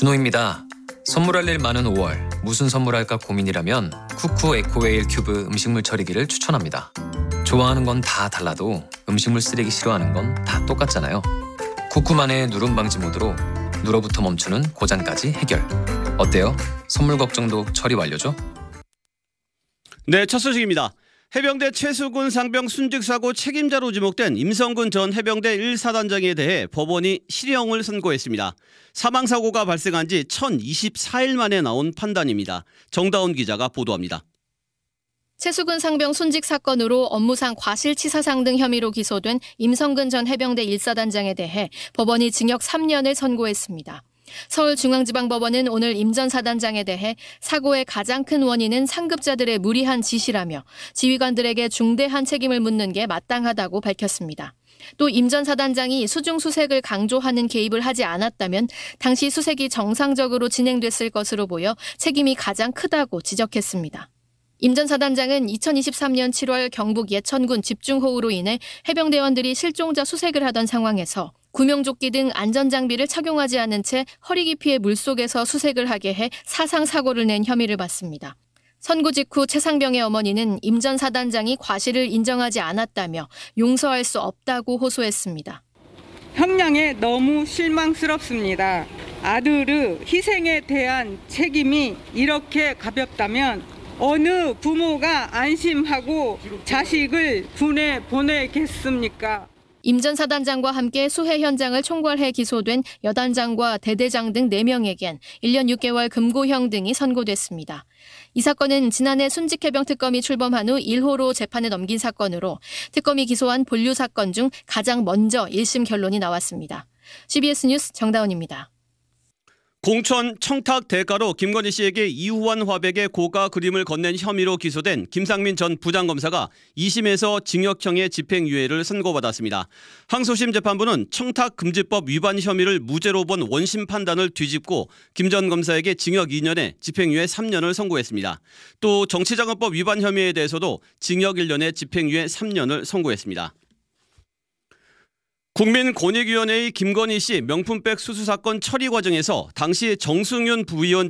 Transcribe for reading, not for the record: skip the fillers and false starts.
준호입니다. 선물할 일 많은 5월, 무슨 선물할까 고민이라면 쿠쿠 에코웨일 큐브 음식물 처리기를 추천합니다. 좋아하는 건 다 달라도 음식물 쓰레기 싫어하는 건 다 똑같잖아요. 쿠쿠만의 누름 방지 모드로 누러부터 멈추는 고장까지 해결. 어때요? 선물 걱정도 처리 완료죠? 네, 첫 소식입니다. 해병대 최수근 상병 순직 사고 책임자로 지목된 임성근 전 해병대 1사단장에 대해 법원이 실형을 선고했습니다. 사망 사고가 발생한 지 1024일 만에 나온 판단입니다. 정다운 기자가 보도합니다. 최수근 상병 순직 사건으로 업무상 과실치사상 등 혐의로 기소된 임성근 전 해병대 1사단장에 대해 법원이 징역 3년을 선고했습니다. 서울중앙지방법원은 오늘 임 전 사단장에 대해 사고의 가장 큰 원인은 상급자들의 무리한 지시라며 지휘관들에게 중대한 책임을 묻는 게 마땅하다고 밝혔습니다. 또 임 전 사단장이 수중 수색을 강조하는 개입을 하지 않았다면 당시 수색이 정상적으로 진행됐을 것으로 보여 책임이 가장 크다고 지적했습니다. 임 전 사단장은 2023년 7월 경북 예천군 집중호우로 인해 해병대원들이 실종자 수색을 하던 상황에서 구명조끼 등 안전장비를 착용하지 않은 채 허리 깊이의 물속에서 수색을 하게 해 사상사고를 낸 혐의를 받습니다. 선고 직후 최상병의 어머니는 임 전 사단장이 과실을 인정하지 않았다며 용서할 수 없다고 호소했습니다. 형량에 너무 실망스럽습니다. 아들의 희생에 대한 책임이 이렇게 가볍다면 어느 부모가 안심하고 자식을 군에 보내겠습니까? 임 전 사단장과 함께 수해 현장을 총괄해 기소된 여단장과 대대장 등 4명에겐 1년 6개월 금고형 등이 선고됐습니다. 이 사건은 지난해 순직해병 특검이 출범한 후 1호로 재판에 넘긴 사건으로 특검이 기소한 본류 사건 중 가장 먼저 1심 결론이 나왔습니다. CBS 뉴스 정다운입니다. 공천 청탁 대가로 김건희 씨에게 이후환 화백의 고가 그림을 건넨 혐의로 기소된 김상민 전 부장검사가 2심에서 징역형의 집행유예를 선고받았습니다. 항소심 재판부는 청탁금지법 위반 혐의를 무죄로 본 원심 판단을 뒤집고 김 전 검사에게 징역 2년에 집행유예 3년을 선고했습니다. 또 정치자금법 위반 혐의에 대해서도 징역 1년에 집행유예 3년을 선고했습니다. 국민권익위원회의 김건희 씨 명품백 수수 사건 처리 과정에서 당시 정승윤 부위원장